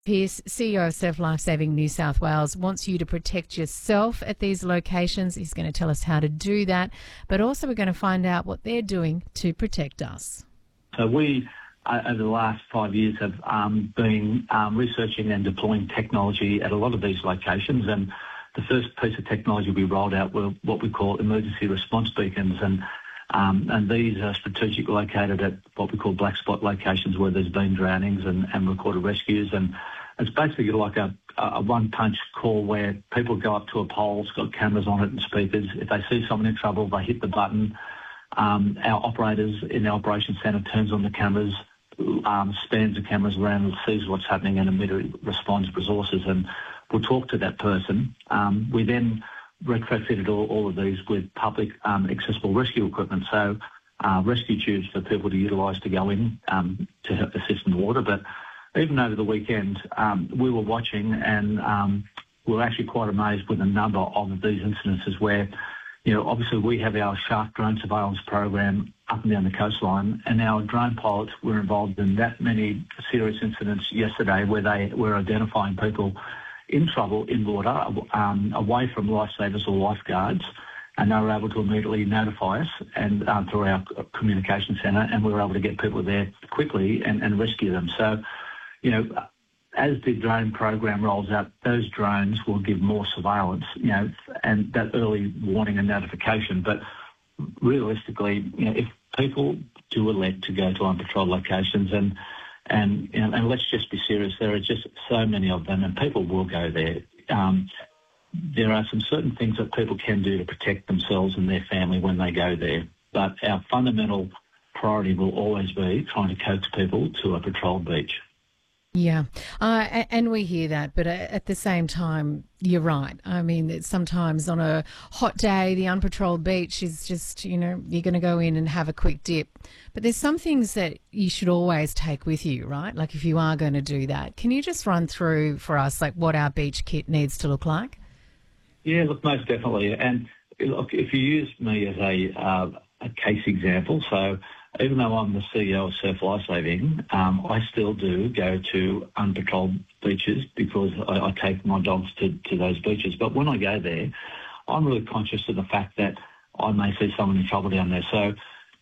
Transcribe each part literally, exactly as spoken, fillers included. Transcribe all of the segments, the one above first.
Pearce, C E O of Surf Lifesaving New South Wales, wants you to protect yourself at these locations. He's going to tell us how to do that, but also we're going to find out what they're doing to protect us. So we, uh, over the last five years, have um, been um, researching and deploying technology at a lot of these locations, and the first piece of technology we rolled out were what we call emergency response beacons, and Um, and these are strategically located at what we call black spot locations where there's been drownings and, and recorded rescues. And it's basically like a, a one-punch call where people go up to a pole, it's got cameras on it and speakers. If they see someone in trouble, they hit the button. Um, our operators in the operations centre turns on the cameras, um, spans the cameras around, sees what's happening and immediately responds with resources. And we'll talk to that person. Um, we then retrofitted all, all of these with public um, accessible rescue equipment, so uh, rescue tubes for people to utilise to go in um, to help assist in the water. But even over the weekend, um, we were watching and um, we were actually quite amazed with a number of these incidences where, you know, obviously we have our Shark drone surveillance program up and down the coastline, and our drone pilots were involved in that many serious incidents yesterday where they were identifying people in trouble in water, um, away from lifesavers or lifeguards, and they were able to immediately notify us and uh, through our communication centre, and we were able to get people there quickly and, and rescue them. So, you know, as the drone program rolls out, those drones will give more surveillance, you know, and that early warning and notification. But realistically, you know, if people do elect to go to unpatrolled locations and And, you know, and let's just be serious, there are just so many of them and people will go there. Um, there are some certain things that people can do to protect themselves and their family when they go there. But our fundamental priority will always be trying to coax people to a patrolled beach. Yeah, uh, and we hear that, but at the same time, you're right. I mean, sometimes on a hot day, the unpatrolled beach is just, you know, you're going to go in and have a quick dip. But there's some things that you should always take with you, right? Like if you are going to do that. Can you just run through for us, like, what our beach kit needs to look like? Yeah, look, most definitely. And look, if you use me as a, uh, a case example, so even though I'm the C E O of Surf Lifesaving, um, I still do go to unpatrolled beaches because I, I take my dogs to, to those beaches. But when I go there, I'm really conscious of the fact that I may see someone in trouble down there. So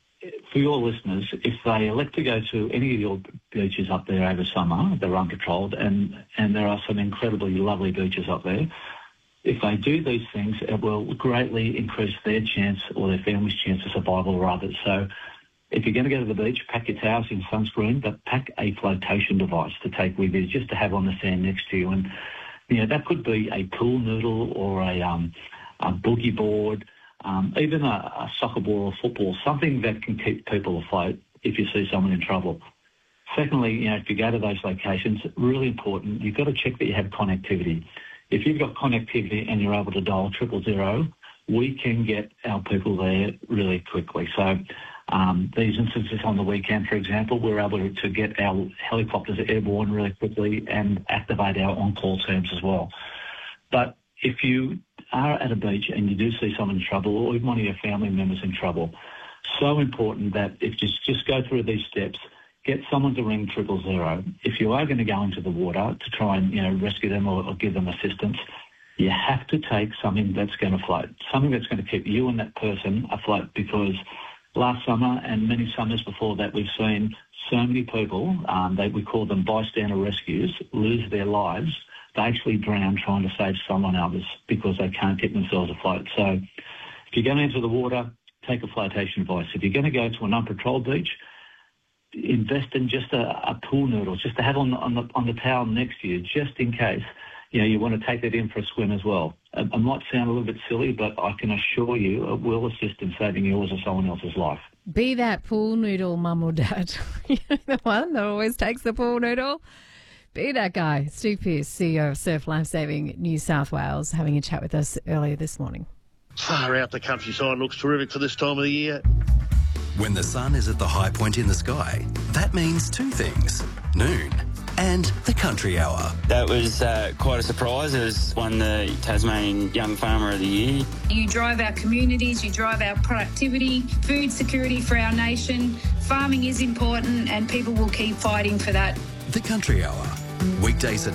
for your listeners, if they elect to go to any of your beaches up there over summer, they're unpatrolled, and, and there are some incredibly lovely beaches up there. If they do these things, it will greatly increase their chance or their family's chance of survival rather. So if you're going to go to the beach, pack your towels and sunscreen, but pack a flotation device to take with you, just to have on the sand next to you. And, you know, that could be a pool noodle or a, um, a boogie board, um, even a, a soccer ball or football, something that can keep people afloat if you see someone in trouble. Secondly, you know, if you go to those locations, really important, you've got to check that you have connectivity. If you've got connectivity and you're able to dial triple zero, we can get our people there really quickly. So um, these instances on the weekend, for example, we're able to, to get our helicopters airborne really quickly and activate our on-call teams as well. But if you are at a beach and you do see someone in trouble or even one of your family members in trouble, so important that if you just go through these steps, get someone to ring triple zero. If you are going to go into the water to try and, you know, rescue them or, or give them assistance, you have to take something that's going to float, something that's going to keep you and that person afloat, because last summer and many summers before that, we've seen so many people, um, they, we call them bystander rescues, lose their lives. They actually drown trying to save someone else because they can't get themselves afloat. So if you're going into the water, take a flotation device. If you're going to go to an unpatrolled beach, invest in just a, a pool noodle, just to have on the, on the on the towel next to you, just in case, you know, you want to take that in for a swim as well. It, it might sound a little bit silly, but I can assure you it will assist in saving yours or someone else's life. Be that pool noodle, mum or dad. The one that always takes the pool noodle. Be that guy. Steve Pearce, C E O of Surf Lifesaving New South Wales, having a chat with us earlier this morning. Far out, the countryside looks terrific for this time of the year. When the sun is at the high point in the sky, that means two things: noon and the country hour. That was uh, quite a surprise. It was won the Tasmanian Young Farmer of the Year. You drive our communities, you drive our productivity, food security for our nation. Farming is important and people will keep fighting for that. The country hour, weekdays at